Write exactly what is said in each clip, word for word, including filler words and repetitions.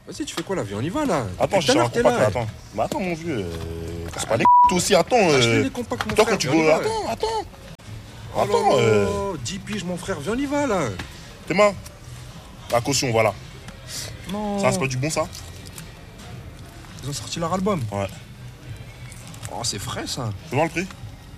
Vas-y, tu fais quoi là? Viens, on y va là. Attends, Depuis je tout à suis un l'heure, t'es compact là. là, attends. Mais attends, mon vieux. Euh... C'est pas les toi aussi, attends. Lâche-les, Euh... les compacts, mon Toi, frère, quand tu viens, on y veux. va. Attends, attends. Oh là Attends, là, euh... dix piges, mon frère, viens, on y va là. T'es main. La caution, voilà. Non. Ça, c'est pas du bon, ça? Ils ont sorti leur album. Ouais. Oh, c'est frais ça. Tu vois le prix?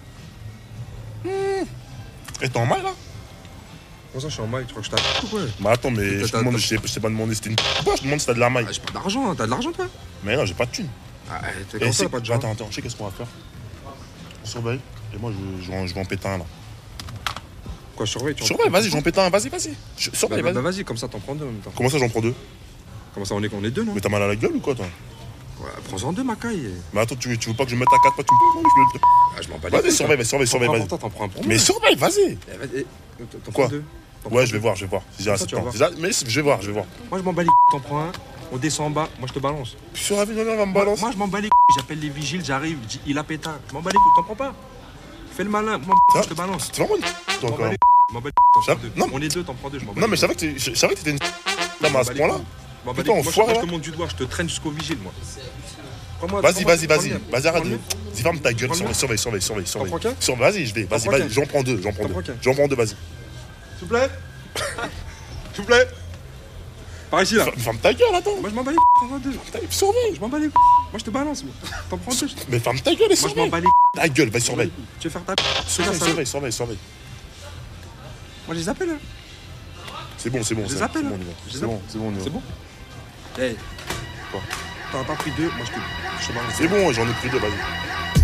Mmh. Et t'es en maille là? Comment ça, je suis en maille, tu crois que je t'attends ou quoi? Mais attends, mais T'as- je te t'as- demande, t'as- je t'ai je t'ai pas demandé si c'était une quoi, je te demande si t'as de la maille. Ah, j'ai pas d'argent, hein. T'as de l'argent toi? Mais non, j'ai pas de thune. Ah, t'es Et comme ça, c'est- t'as pas de gens. Attends, attends, je sais qu'est-ce qu'on va faire. On surveille. Et moi, je, je, vais en- je vais en péter un là. Quoi, surveille, tu en- Surveille, vas-y, j'en péter un, vas-y, vas-y. Je- Bah, Surveille, bah, bah, vas-y. vas-y, comme ça t'en prends deux en même temps. Comment ça, j'en prends deux? Comment ça, on est, on est deux, non? Mais t'as mal à la gueule ou quoi, toi? Ouais, prends-en deux, ma caille. Mais attends, tu veux, tu veux pas que je me mette à quatre pattes, tu me peux je peux- Ah, je m'en bats les Vas-y, couilles, surveille, toi. surveille, surveille, T'en prends vas-y. pour toi, t'en prends pour moi. Mais surveille, vas-y. Eh, vas-y, eh, T'en Quoi prends deux. T'en Ouais, prends je vais deux. voir, je vais voir. Si j'ai assez de tu vas temps. voir. Déjà, mais je vais voir, je vais voir. Moi, je m'en bats les couilles, t'en prends un. On descend en bas, moi je te balance. Sur la vie, on va me Moi, balancer. moi, je m'en bats les couilles, j'appelle les vigiles, j'arrive, je dis, il a pétard. Je m'en bats les couilles, t'en prends pas. Fais le malin, moi Ça je te balance. C'est vraiment une Je toi, m'en encore. bats les couilles, je m'en bats les couilles, t'en Ça- prends deux. non. On est deux, t'en prends deux, je m'en bats Non, les mais je savais que t'es- je je savais que t'étais une. Là, mais à ce couilles. point-là. Je m'en bats les Putain, couilles. Moi, je- enfoiré, moi, je là. te montre du doigt, je te traîne jusqu'au vigile, moi. Prends-moi- Vas-y, prends-moi- vas-y, prends vas-y. le mien. Vas-y, arrête. Prends le mien. Vas-y, ferme ta gueule. Prends le mien. Surveille, surveille, surveille, surveille. prends qu'un Surveille. Vas-y, je vais. Vas-y, prends vas-y. qu'un J'en prends deux, j'en prends T'en deux. prends qu'un J'en prends deux, vas-y. S'il vous plaît. S'il vous plaît. Par ici, là. Ferme- Ferme ta gueule, attends. Moi, je m'en bats les couilles, prends-en deux. T'as- Surveille. Je m'en bats les couilles. Moi, je te balance, moi. T'en prends deux. je- Mais ferme ta gueule et Moi, je m'en surveille. bats les couilles. Ta gueule, vas-y, surveille. Tu veux faire ta Surveille, surveille, surveille, surveille. Moi, je les appelle, hein. C'est bon, c'est bon. Je c'est les bon, appelle, c'est hein. bon, on y va. Je les C'est bon, c'est bon, on y va. C'est bon? Hey. Quoi T'en as pas pris deux, moi, je te, je te balance. C'est bon, j'en ai pris deux, vas-y.